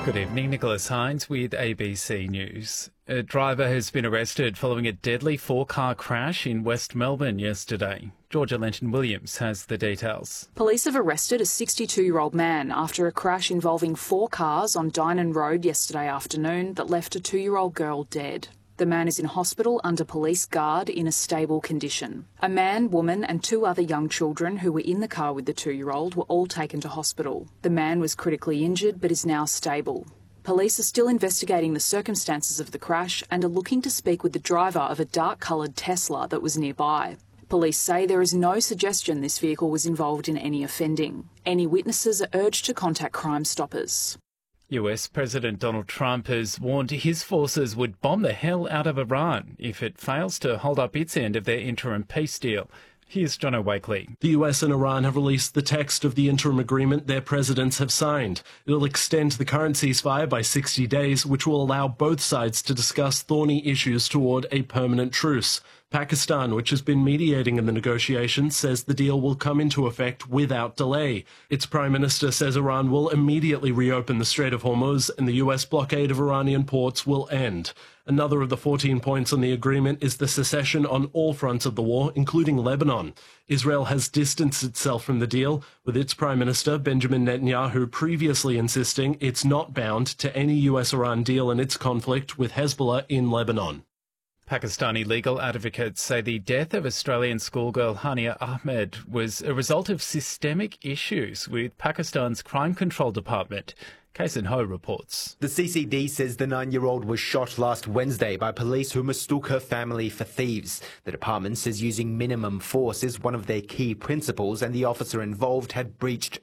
Good evening, Nicholas Hines with ABC News. A driver has been arrested following a deadly four-car crash in West Melbourne yesterday. Georgia Lenton-Williams has the details. Police have arrested a 62-year-old man after a crash involving four cars on Dynon Road yesterday afternoon that left a 2-year-old girl dead. The man is in hospital under police guard in a stable condition. A man, woman and 2 other young children who were in the car with the 2-year-old were all taken to hospital. The man was critically injured but is now stable. Police are still investigating the circumstances of the crash and are looking to speak with the driver of a dark-coloured Tesla that was nearby. Police say there is no suggestion this vehicle was involved in any offending. Any witnesses are urged to contact Crime Stoppers. US President Donald Trump has warned his forces would bomb the hell out of Iran if it fails to hold up its end of their interim peace deal. Here's John O'Wakely. The US and Iran have released the text of the interim agreement their presidents have signed. It'll extend the current ceasefire by 60 days, which will allow both sides to discuss thorny issues toward a permanent truce. Pakistan, which has been mediating in the negotiations, says the deal will come into effect without delay. Its prime minister says Iran will immediately reopen the Strait of Hormuz and the US blockade of Iranian ports will end. Another of the 14 points on the agreement is the cessation on all fronts of the war, including Lebanon. Israel has distanced itself from the deal, with its Prime Minister, Benjamin Netanyahu, previously insisting it's not bound to any US-Iran deal in its conflict with Hezbollah in Lebanon. Pakistani legal advocates say the death of Australian schoolgirl Hania Ahmed was a result of systemic issues with Pakistan's Crime Control Department. Kaisen Ho reports. The CCD says the 9-year-old was shot last Wednesday by police who mistook her family for thieves. The department says using minimum force is one of their key principles and the officer involved had breached